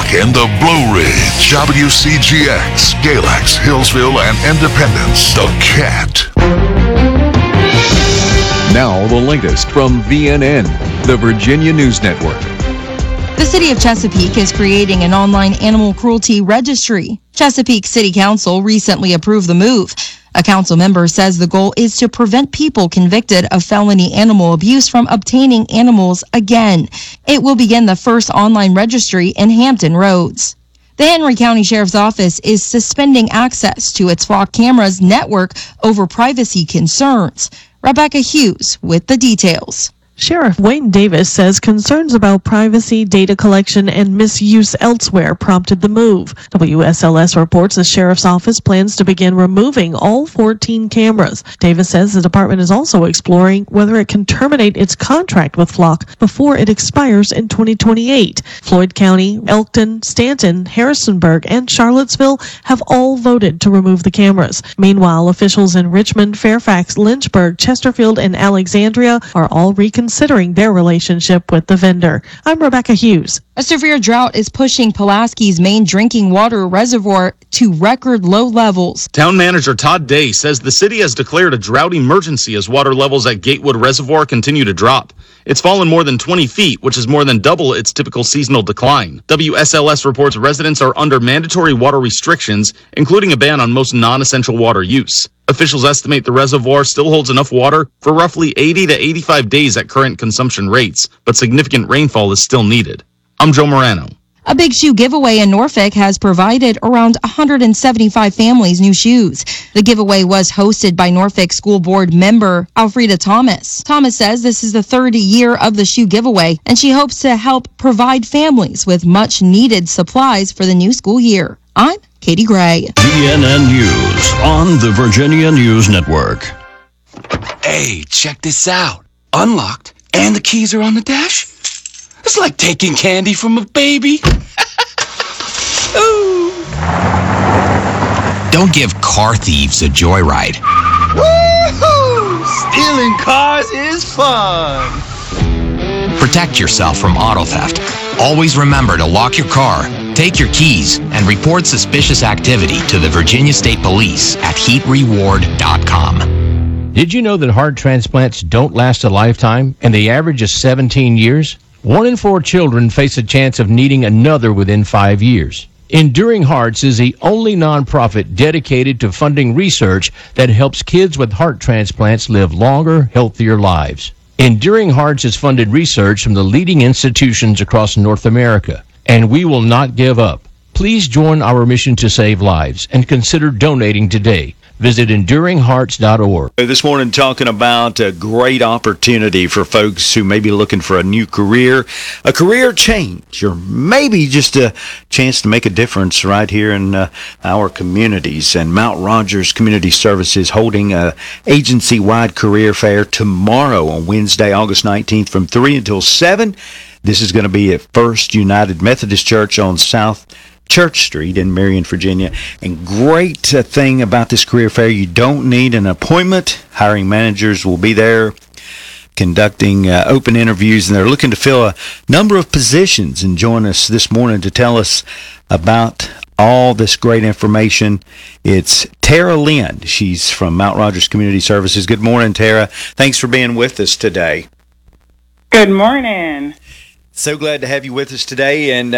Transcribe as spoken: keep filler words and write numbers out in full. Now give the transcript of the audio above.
rocking the Blue Ridge, W C G X, Galax, Hillsville, and Independence. The Cat. Now the latest from V N N, the Virginia News Network. The City of Chesapeake is creating an online animal cruelty registry. Chesapeake City Council recently approved the move. A council member says the goal is to prevent people convicted of felony animal abuse from obtaining animals again. It will begin the first online registry in Hampton Roads. The Henry County Sheriff's Office is suspending access to its Flock cameras network over privacy concerns. Rebecca Hughes with the details. Sheriff Wayne Davis says concerns about privacy, data collection, and misuse elsewhere prompted the move. W S L S reports the Sheriff's Office plans to begin removing all fourteen cameras. Davis says the department is also exploring whether it can terminate its contract with Flock before it expires in twenty twenty-eight. Floyd County, Elkton, Stanton, Harrisonburg, and Charlottesville have all voted to remove the cameras. Meanwhile, officials in Richmond, Fairfax, Lynchburg, Chesterfield, and Alexandria are all reconsidering considering their relationship with the vendor. I'm Rebecca Hughes. A severe drought is pushing Pulaski's main drinking water reservoir to record low levels. Town manager Todd Day says the city has declared a drought emergency as water levels at Gatewood Reservoir continue to drop. It's fallen more than twenty feet, which is more than double its typical seasonal decline. W S L S reports residents are under mandatory water restrictions, including a ban on most non-essential water use. Officials estimate the reservoir still holds enough water for roughly eighty to eighty-five days at current consumption rates, but significant rainfall is still needed. I'm Joe Morano. A Big Shoe giveaway in Norfolk has provided around one hundred seventy-five families new shoes. The giveaway was hosted by Norfolk School Board member Alfreda Thomas. Thomas says this is the third year of the shoe giveaway, and she hopes to help provide families with much needed supplies for the new school year. I'm Katie Gray. V N N News on the Virginia News Network. Hey, check this out. Unlocked, and the keys are on the dash. It's like taking candy from a baby. Ooh. Don't give car thieves a joyride. Woo-hoo! Stealing cars is fun. Protect yourself from auto theft. Always remember to lock your car, take your keys, and report suspicious activity to the Virginia State Police at heat reward dot com. Did you know that heart transplants don't last a lifetime and the average is seventeen years? One in four children face a chance of needing another within five years. Enduring Hearts is the only nonprofit dedicated to funding research that helps kids with heart transplants live longer, healthier lives. Enduring Hearts has funded research from the leading institutions across North America, and we will not give up. Please join our mission to save lives and consider donating today. Visit enduring hearts dot org. This morning talking about a great opportunity for folks who may be looking for a new career, a career change, or maybe just a chance to make a difference right here in uh, our communities. And Mount Rogers Community Services holding a agency-wide career fair tomorrow on Wednesday, August nineteenth from three until seven. This is going to be at First United Methodist Church on South Church Street in Marion, Virginia. And great uh, thing about this career fair, you don't need an appointment. Hiring managers will be there conducting uh, open interviews, and they're looking to fill a number of positions. And join us this morning to tell us about all this great information. It's Tara Lind. She's from Mount Rogers Community Services. Good morning, Tara. Thanks for being with us today. Good morning. So glad to have you with us today. And